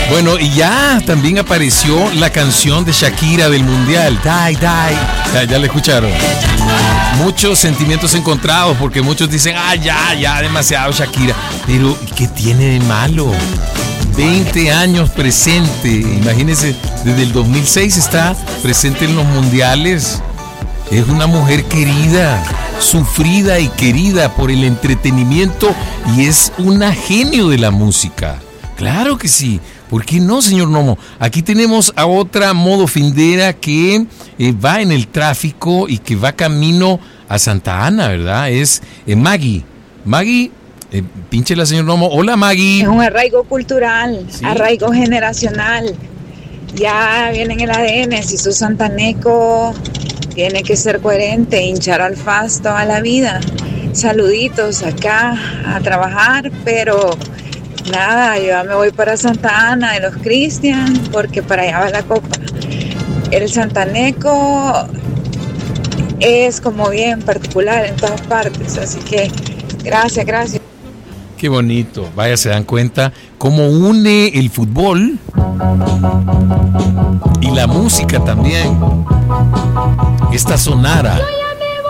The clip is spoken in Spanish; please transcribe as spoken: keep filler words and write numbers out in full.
Bueno, y ya también apareció la canción de Shakira del Mundial, Die, Die. Ya, ya la escucharon. Muchos sentimientos encontrados, porque muchos dicen, ah, ya, ya, demasiado Shakira. Pero, ¿qué tiene de malo? veinte años presente, imagínense, desde el dos mil seis está presente en los mundiales. Es una mujer querida, sufrida y querida por el entretenimiento y es una genio de la música. Claro que sí. ¿Por qué no, señor Nomo? Aquí tenemos a otra modofindera que eh, va en el tráfico y que va camino a Santa Ana, ¿verdad? Es eh, Maggie. Maggie, eh, pínchela, señor Nomo. Hola, Maggie. Es un arraigo cultural, ¿sí? Arraigo generacional. Ya viene en el A D N. Si sos santaneco, tiene que ser coherente, hinchar al faz toda la vida. Saluditos acá a trabajar, pero... nada, yo ya me voy para Santa Ana de los Cristian, porque para allá va la copa. El santaneco es como bien particular en todas partes, así que gracias, gracias. Qué bonito, vaya, se dan cuenta cómo une el fútbol y la música también. Esta Sonara.